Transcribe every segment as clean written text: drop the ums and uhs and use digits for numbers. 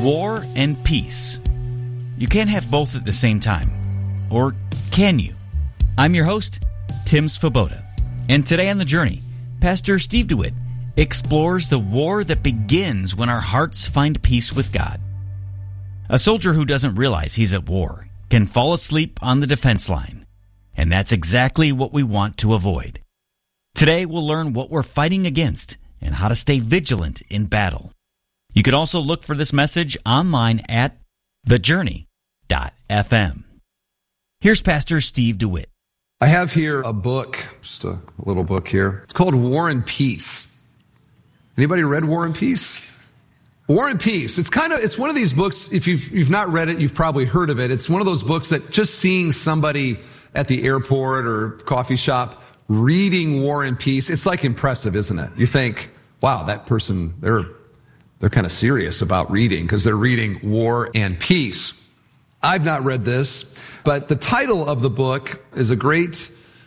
war and peace. You can't have both at the same time. Or can you? I'm your host, Tim Svoboda. And today on The Journey, Pastor Steve DeWitt explores the war that begins when our hearts find peace with God. A soldier who doesn't realize he's at war can fall asleep on the defense line. And that's exactly what we want to avoid. Today, we'll learn what we're fighting against and how to stay vigilant in battle. You can also look for this message online at thejourney.fm. Here's Pastor Steve DeWitt. I have here a book, just a little book here. It's called War and Peace. Anybody read War and Peace? War and Peace. It's one of these books, if you've not read it, you've probably heard of it. It's one of those books that just seeing somebody at the airport or coffee shop reading War and Peace, it's like impressive, isn't it? You think, wow, that person, they're kind of serious about reading because they're reading War and Peace. I've not read this, but the title of the book is a great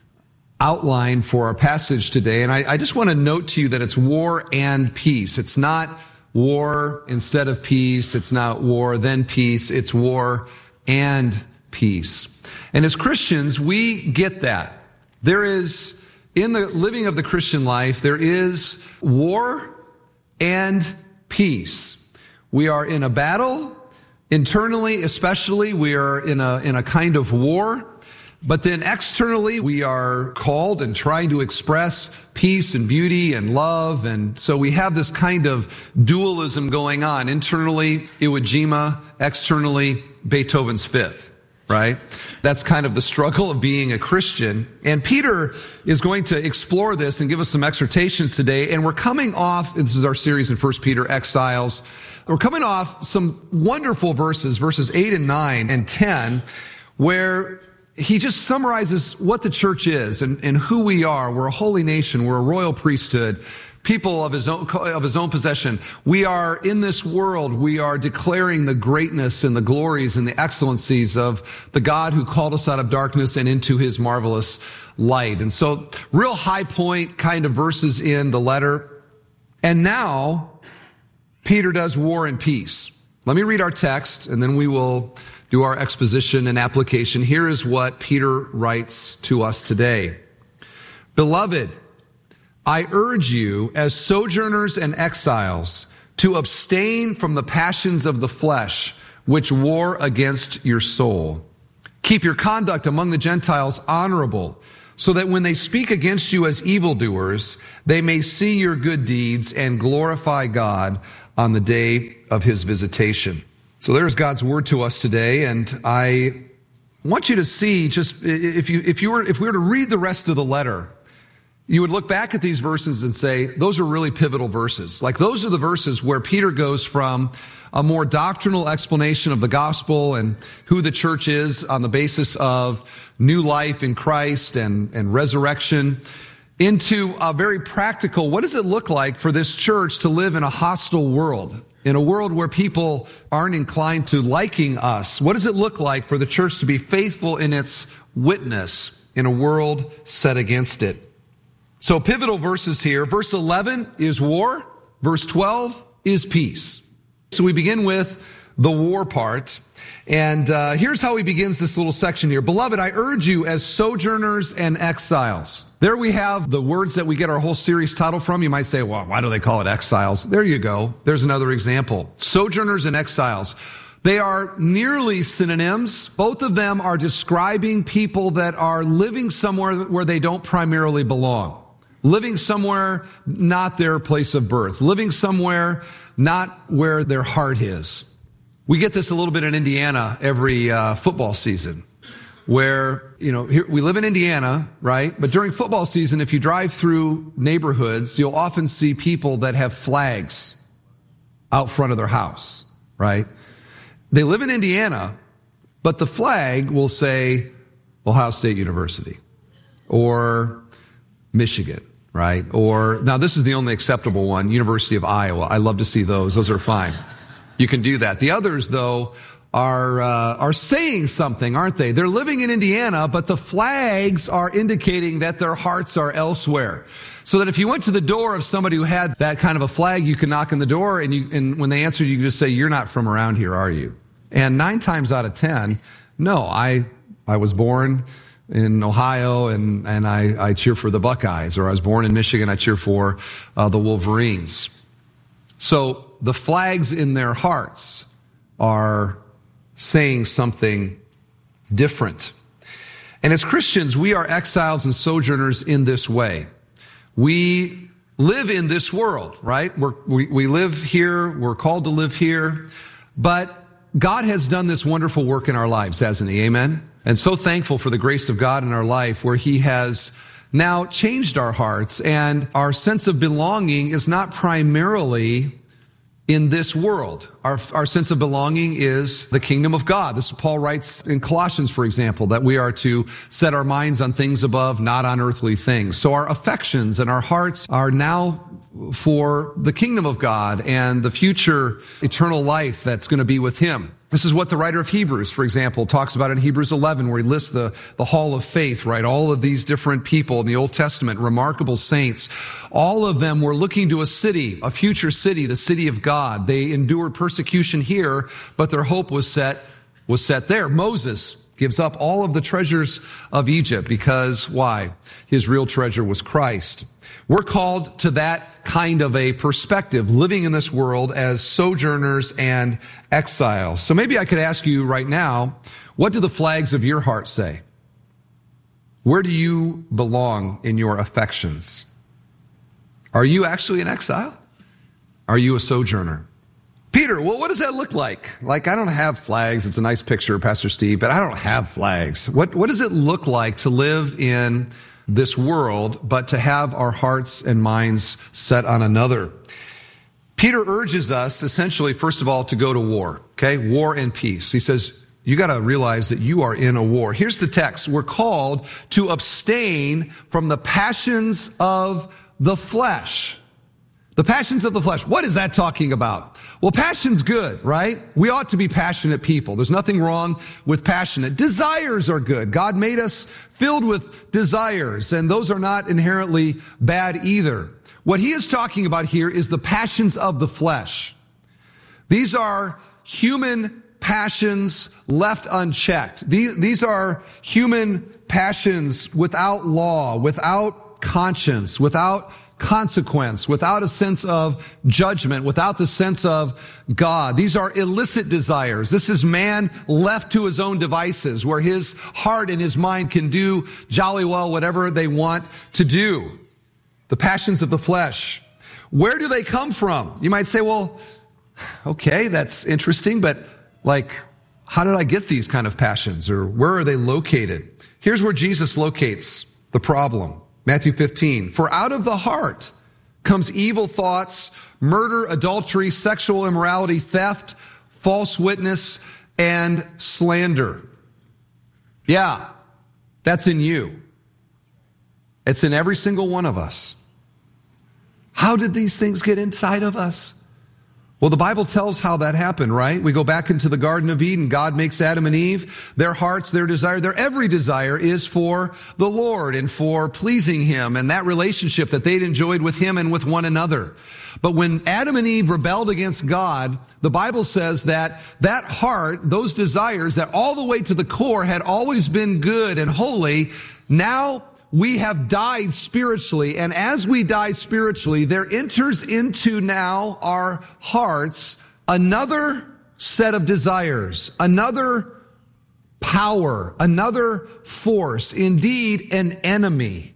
outline for our passage today. And I just want to note to you that it's War and Peace. It's not war instead of peace. It's not war, then peace. It's war and peace. And as Christians, we get that. There is, in the living of the Christian life, there is war and peace. We are in a battle. Internally, especially, we are in a kind of war. But then externally, we are called and trying to express peace and beauty and love. And so we have this kind of dualism going on. Internally, Iwo Jima. Externally, Beethoven's Fifth. Right? That's kind of the struggle of being a Christian. And Peter is going to explore this and give us some exhortations today. And we're coming off, this is our series in 1 Peter, Exiles. We're coming off some wonderful verses 8 and 9 and 10, where he just summarizes what the church is and who we are. We're a holy nation. We're a royal priesthood. People of his own possession. We are in this world. We are declaring the greatness and the glories and the excellencies of the God who called us out of darkness and into his marvelous light. And so real high point kind of verses in the letter. And now Peter does war and peace. Let me read our text and then we will do our exposition and application. Here is what Peter writes to us today. Beloved, I urge you, as sojourners and exiles, to abstain from the passions of the flesh, which war against your soul. Keep your conduct among the Gentiles honorable, so that when they speak against you as evildoers, they may see your good deeds and glorify God on the day of his visitation. So there's God's word to us today, and I want you to see, just if we were to read the rest of the letter, you would look back at these verses and say, those are really pivotal verses. Like those are the verses where Peter goes from a more doctrinal explanation of the gospel and who the church is on the basis of new life in Christ and resurrection into a very practical, what does it look like for this church to live in a hostile world? In a world where people aren't inclined to liking us? What does it look like for the church to be faithful in its witness in a world set against it? So pivotal verses here. Verse 11 is war. Verse 12 is peace. So we begin with the war part. And here's how he begins this little section here. Beloved, I urge you as sojourners and exiles. There we have the words that we get our whole series title from. You might say, well, why do they call it exiles? There you go. There's another example. Sojourners and exiles. They are nearly synonyms. Both of them are describing people that are living somewhere where they don't primarily belong. Living somewhere not their place of birth. Living somewhere not where their heart is. We get this a little bit in Indiana every football season. Where, here, we live in Indiana, right? But during football season, if you drive through neighborhoods, you'll often see people that have flags out front of their house, right? They live in Indiana, but the flag will say Ohio State University or Michigan, right? Or, now this is the only acceptable one, University of Iowa. I love to see those. Those are fine. You can do that. The others, though, are saying something, aren't they? They're living in Indiana, but the flags are indicating that their hearts are elsewhere. So that if you went to the door of somebody who had that kind of a flag, you could knock on the door, and when they answered, you could just say, "You're not from around here, are you?" And 9 times out of 10, no, I was born in Ohio, and I cheer for the Buckeyes, or I was born in Michigan, I cheer for the Wolverines. So the flags in their hearts are saying something different. And as Christians, we are exiles and sojourners in this way. We live in this world, right? We live here, we're called to live here, but God has done this wonderful work in our lives, hasn't he? Amen? And so thankful for the grace of God in our life, where he has now changed our hearts, and our sense of belonging is not primarily in this world. Our sense of belonging is the kingdom of God. This Paul writes in Colossians, for example, that we are to set our minds on things above, not on earthly things. So our affections and our hearts are now for the kingdom of God and the future eternal life that's going to be with him. This is what the writer of Hebrews, for example, talks about in Hebrews 11, where he lists the hall of faith, right? All of these different people in the Old Testament, remarkable saints. All of them were looking to a city, a future city, the city of God. They endured persecution here, but their hope was set there. Moses gives up all of the treasures of Egypt because, why? His real treasure was Christ. We're called to that kind of a perspective, living in this world as sojourners and exiles. So maybe I could ask you right now, what do the flags of your heart say? Where do you belong in your affections? Are you actually an exile? Are you a sojourner? Peter, well, what does that look like? Like, I don't have flags. It's a nice picture, Pastor Steve, but I don't have flags. What does it look like to live in this world, but to have our hearts and minds set on another? Peter urges us, essentially, first of all, to go to war, okay? War and peace. He says, you got to realize that you are in a war. Here's the text. We're called to abstain from the passions of the flesh. The passions of the flesh. What is that talking about? Well, passion's good, right? We ought to be passionate people. There's nothing wrong with passionate. Desires are good. God made us filled with desires, and those are not inherently bad either. What he is talking about here is the passions of the flesh. These are human passions left unchecked. These are human passions without law, without conscience, without consequence, without a sense of judgment, without the sense of God. These are illicit desires. This is man left to his own devices, where his heart and his mind can do jolly well whatever they want to do. The passions of the flesh. Where do they come from? You might say, well, okay, that's interesting, but how did I get these kind of passions, or where are they located? Here's where Jesus locates the problem. Matthew 15, for out of the heart comes evil thoughts, murder, adultery, sexual immorality, theft, false witness, and slander. Yeah, that's in you. It's in every single one of us. How did these things get inside of us? Well, the Bible tells how that happened, right? We go back into the Garden of Eden. God makes Adam and Eve. Their hearts, their desire, their every desire is for the Lord and for pleasing him and that relationship that they'd enjoyed with him and with one another. But when Adam and Eve rebelled against God, the Bible says that heart, those desires that all the way to the core had always been good and holy, now we have died spiritually, and as we die spiritually, there enters into now our hearts another set of desires, another power, another force, indeed an enemy.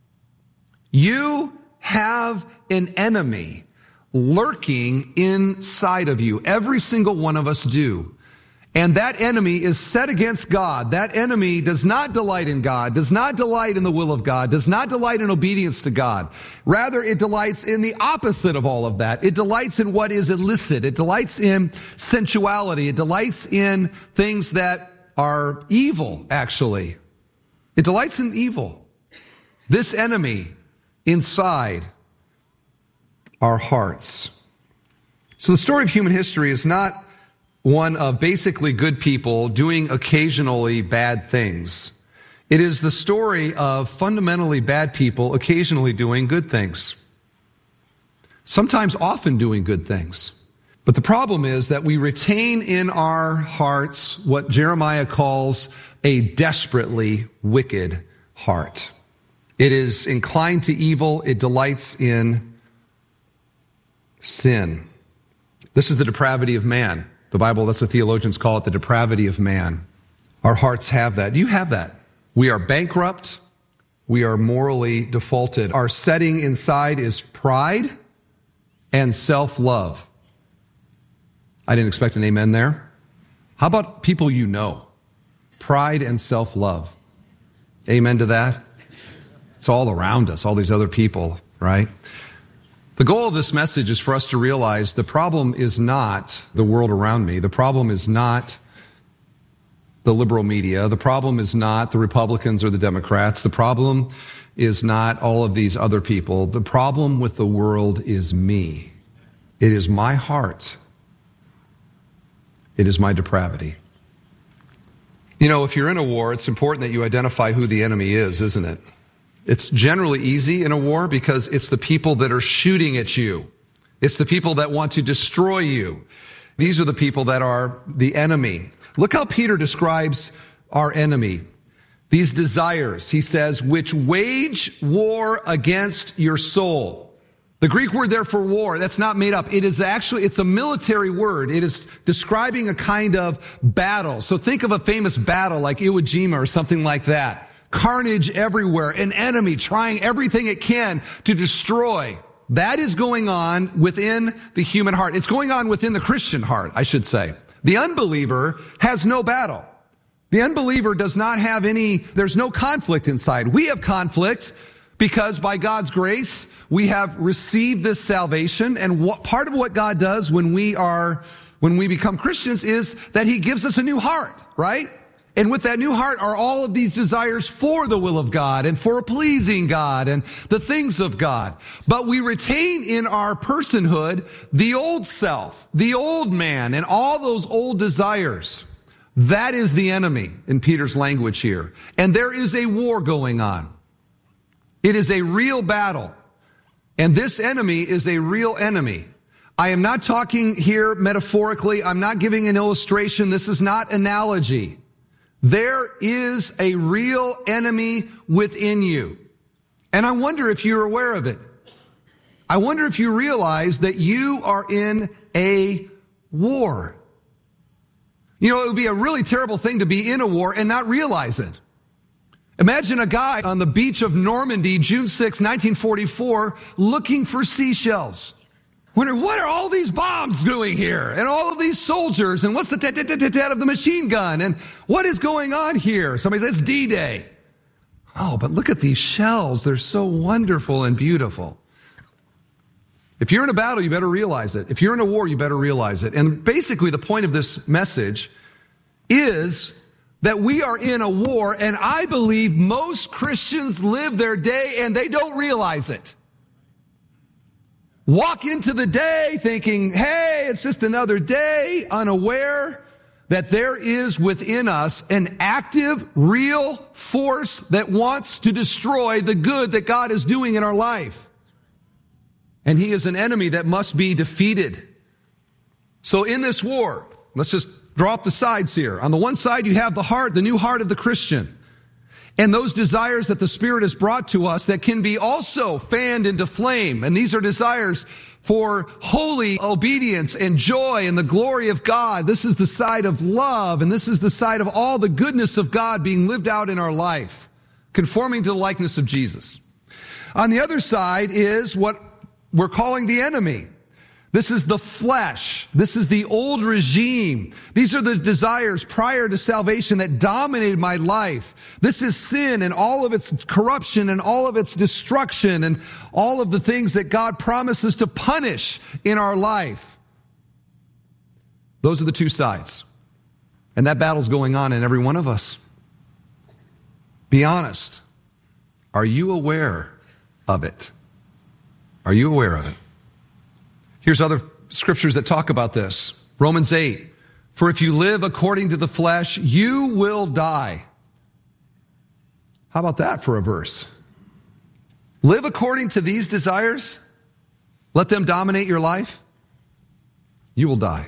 You have an enemy lurking inside of you. Every single one of us do. And that enemy is set against God. That enemy does not delight in God, does not delight in the will of God, does not delight in obedience to God. Rather, it delights in the opposite of all of that. It delights in what is illicit. It delights in sensuality. It delights in things that are evil, actually. It delights in evil. This enemy inside our hearts. So the story of human history is not one of basically good people doing occasionally bad things. It is the story of fundamentally bad people occasionally doing good things. Sometimes often doing good things. But the problem is that we retain in our hearts what Jeremiah calls a desperately wicked heart. It is inclined to evil. It delights in sin. This is the depravity of man. The Bible, that's what theologians call it, the depravity of man. Our hearts have that. You have that. We are bankrupt. We are morally defaulted. Our setting inside is pride and self-love. I didn't expect an amen there. How about people you know? Pride and self-love. Amen to that? It's all around us, all these other people, right? The goal of this message is for us to realize the problem is not the world around me. The problem is not the liberal media. The problem is not the Republicans or the Democrats. The problem is not all of these other people. The problem with the world is me. It is my heart. It is my depravity. You know, if you're in a war, it's important that you identify who the enemy is, isn't it? It's generally easy in a war because it's the people that are shooting at you. It's the people that want to destroy you. These are the people that are the enemy. Look how Peter describes our enemy. These desires, he says, which wage war against your soul. The Greek word there for war, that's not made up. It is actually, it's a military word. It is describing a kind of battle. So think of a famous battle like Iwo Jima or something like that. Carnage everywhere, an enemy trying everything it can to destroy. That is going on within the human heart. It's going on within the Christian heart, I should say. The unbeliever has no battle. The unbeliever does not have there's no conflict inside. We have conflict because by God's grace, we have received this salvation. And part of what God does when we become Christians is that he gives us a new heart, right? And with that new heart are all of these desires for the will of God and for pleasing God and the things of God. But we retain in our personhood the old self, the old man, and all those old desires. That is the enemy in Peter's language here. And there is a war going on. It is a real battle. And this enemy is a real enemy. I am not talking here metaphorically. I'm not giving an illustration. This is not analogy. There is a real enemy within you. And I wonder if you're aware of it. I wonder if you realize that you are in a war. You know, it would be a really terrible thing to be in a war and not realize it. Imagine a guy on the beach of Normandy, June 6, 1944, looking for seashells. Wondering, what are all these bombs doing here? And all of these soldiers? And what's the tat-tat-tat-tat of the machine gun? And what is going on here? Somebody says, it's D-Day. Oh, but look at these shells. They're so wonderful and beautiful. If you're in a battle, you better realize it. If you're in a war, you better realize it. And basically the point of this message is that we are in a war, and I believe most Christians live their day and they don't realize it. Walk into the day thinking, hey, it's just another day, unaware that there is within us an active, real force that wants to destroy the good that God is doing in our life. And he is an enemy that must be defeated. So in this war, let's just draw up the sides here. On the one side, you have the heart, the new heart of the Christian. And those desires that the Spirit has brought to us that can be also fanned into flame. And these are desires for holy obedience and joy and the glory of God. This is the side of love, and this is the side of all the goodness of God being lived out in our life, conforming to the likeness of Jesus. On the other side is what we're calling the enemy. This is the flesh. This is the old regime. These are the desires prior to salvation that dominated my life. This is sin and all of its corruption and all of its destruction and all of the things that God promises to punish in our life. Those are the two sides. And that battle's going on in every one of us. Be honest. Are you aware of it? Are you aware of it? Here's other scriptures that talk about this. Romans 8, For if you live according to the flesh, you will die. How about that for a verse? Live according to these desires. Let them dominate your life. You will die.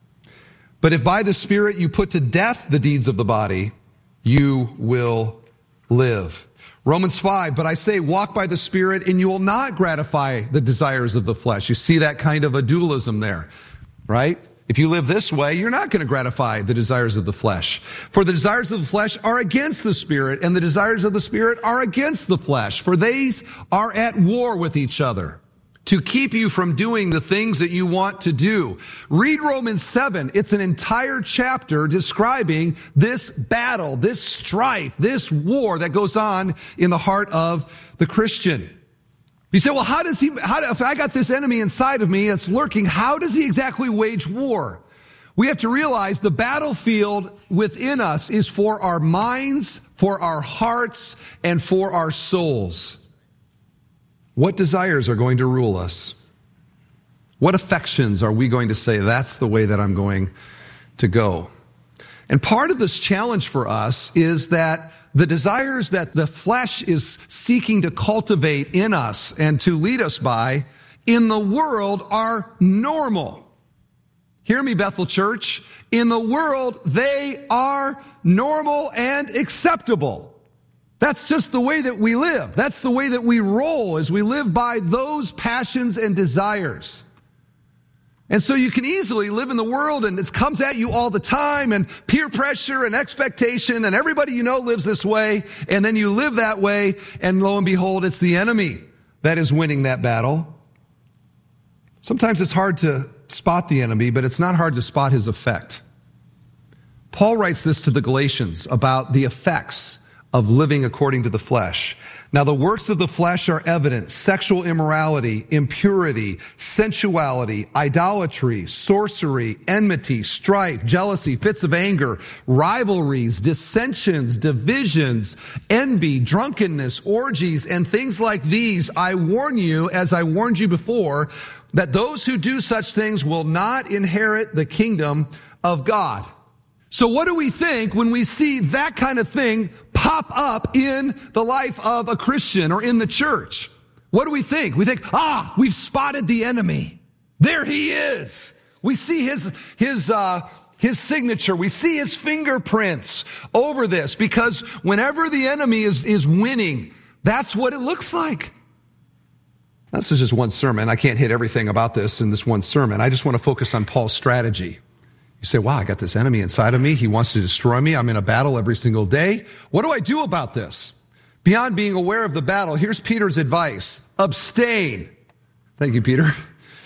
But if by the Spirit you put to death the deeds of the body, you will live. Romans 5, but I say walk by the Spirit and you will not gratify the desires of the flesh. You see that kind of a dualism there, right? If you live this way, you're not going to gratify the desires of the flesh. For the desires of the flesh are against the Spirit, and the desires of the Spirit are against the flesh. For these are at war with each other, to keep you from doing the things that you want to do. Read Romans 7. It's an entire chapter describing this battle, this strife, this war that goes on in the heart of the Christian. You say, well, if I got this enemy inside of me that's lurking, how does he exactly wage war? We have to realize the battlefield within us is for our minds, for our hearts, and for our souls. What desires are going to rule us? What affections are we going to say, that's the way that I'm going to go? And part of this challenge for us is that the desires that the flesh is seeking to cultivate in us and to lead us by in the world are normal. Hear me, Bethel Church. In the world, they are normal and acceptable. That's just the way that we live. That's the way that we roll as we live by those passions and desires. And so you can easily live in the world and it comes at you all the time, and peer pressure and expectation, and everybody you know lives this way, and then you live that way, and lo and behold, it's the enemy that is winning that battle. Sometimes it's hard to spot the enemy, but it's not hard to spot his effect. Paul writes this to the Galatians about the effects of living according to the flesh. Now, the works of the flesh are evident: sexual immorality, impurity, sensuality, idolatry, sorcery, enmity, strife, jealousy, fits of anger, rivalries, dissensions, divisions, envy, drunkenness, orgies, and things like these. I warn you, as I warned you before, that those who do such things will not inherit the kingdom of God. So what do we think when we see that kind of thing pop up in the life of a Christian or in the church? What do we think? We think, we've spotted the enemy. There he is. We see his signature. We see his fingerprints over this, because whenever the enemy is winning, that's what it looks like. This is just one sermon. I can't hit everything about this in this one sermon. I just want to focus on Paul's strategy. You say, wow, I got this enemy inside of me. He wants to destroy me. I'm in a battle every single day. What do I do about this? Beyond being aware of the battle, here's Peter's advice. Abstain. Thank you, Peter.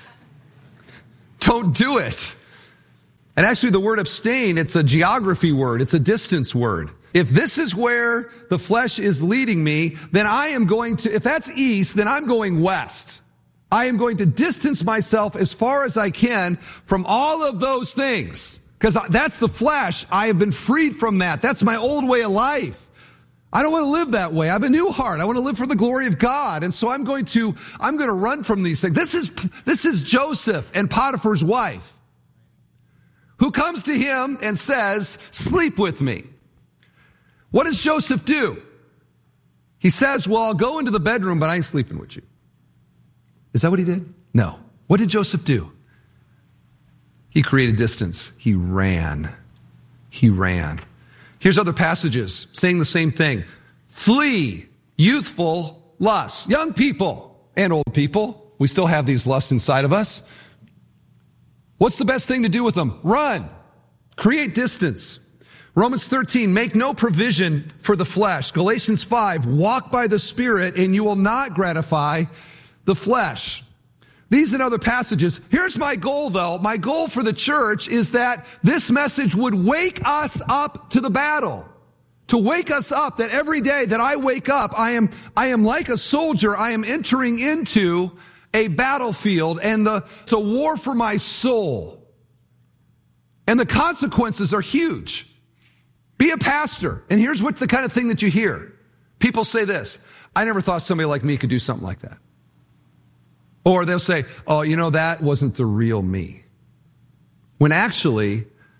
Don't do it. And actually, the word abstain, it's a geography word. It's a distance word. If this is where the flesh is leading me, then I am going to, if that's east, then I'm going west. I am going to distance myself as far as I can from all of those things, because that's the flesh. I have been freed from that. That's my old way of life. I don't want to live that way. I have a new heart. I want to live for the glory of God. And so I'm going to run from these things. This is Joseph and Potiphar's wife, who comes to him and says, sleep with me. What does Joseph do? He says, well, I'll go into the bedroom, but I ain't sleeping with you. Is that what he did? No. What did Joseph do? He created distance. He ran. Here's other passages saying the same thing. Flee youthful lusts. Young people and old people, we still have these lusts inside of us. What's the best thing to do with them? Run. Create distance. Romans 13, make no provision for the flesh. Galatians 5, walk by the Spirit and you will not gratify the flesh. These and other passages. Here's my goal, though. My goal for the church is that this message would wake us up to the battle. To wake us up, that every day that I wake up, I am like a soldier. I am entering into a battlefield, and it's a war for my soul. And the consequences are huge. Be a pastor. And here's what the kind of thing that you hear. People say this: I never thought somebody like me could do something like that. Or they'll say, oh, that wasn't the real me. When actually,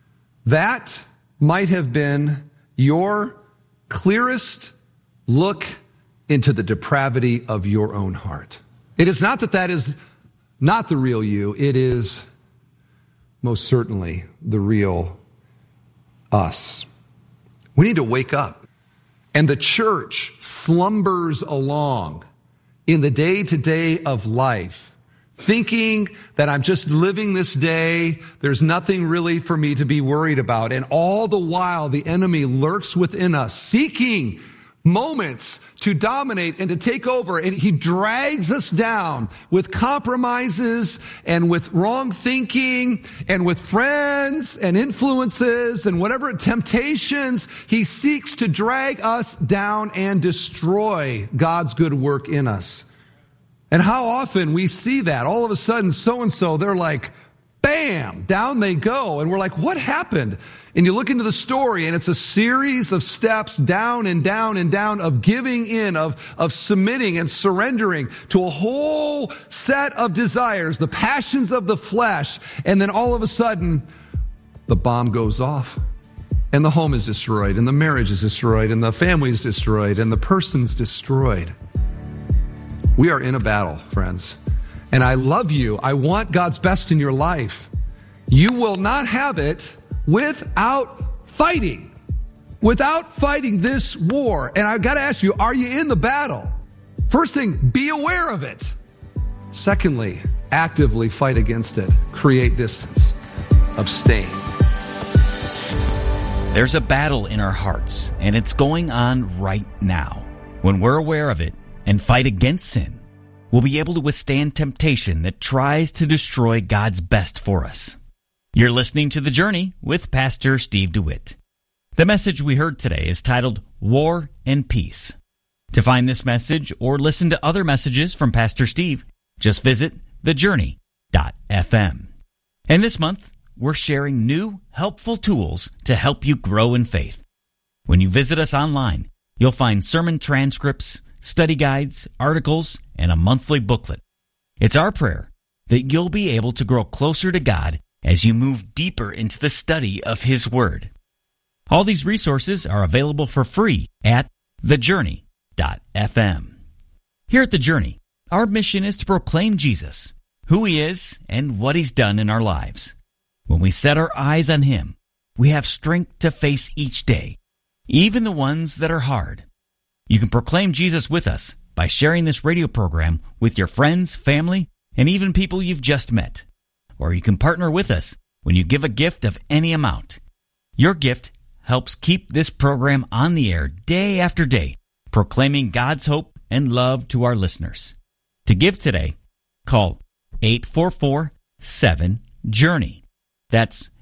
that might have been your clearest look into the depravity of your own heart. It is not that that is not the real you. It is most certainly the real us. We need to wake up. And the church slumbers along in the day-to-day of life, thinking that I'm just living this day, there's nothing really for me to be worried about. And all the while, the enemy lurks within us, seeking moments to dominate and to take over. And he drags us down with compromises and with wrong thinking and with friends and influences and whatever temptations. He seeks to drag us down and destroy God's good work in us. And how often we see that. All of a sudden, so-and-so, they're like, bam, down they go. And we're like, what happened? And you look into the story, and it's a series of steps down and down and down of giving in, of submitting and surrendering to a whole set of desires, the passions of the flesh. And then all of a sudden, the bomb goes off. And the home is destroyed, and the marriage is destroyed, and the family is destroyed, and the person's destroyed. We are in a battle, friends. And I love you. I want God's best in your life. You will not have it without fighting. Without fighting this war. And I've got to ask you, are you in the battle? First thing, be aware of it. Secondly, actively fight against it. Create distance. Abstain. There's a battle in our hearts, and it's going on right now. When we're aware of it and fight against sin, we'll be able to withstand temptation that tries to destroy God's best for us. You're listening to The Journey with Pastor Steve DeWitt. The message we heard today is titled War and Peace. To find this message or listen to other messages from Pastor Steve, just visit thejourney.fm. And this month, we're sharing new, helpful tools to help you grow in faith. When you visit us online, you'll find sermon transcripts, study guides, articles, and a monthly booklet. It's our prayer that you'll be able to grow closer to God as you move deeper into the study of His Word. All these resources are available for free at thejourney.fm. Here at The Journey, our mission is to proclaim Jesus, who He is, and what He's done in our lives. When we set our eyes on Him, we have strength to face each day, even the ones that are hard. You can proclaim Jesus with us by sharing this radio program with your friends, family, and even people you've just met. Or you can partner with us when you give a gift of any amount. Your gift helps keep this program on the air day after day, proclaiming God's hope and love to our listeners. To give today, call 844-7-JOURNEY. That's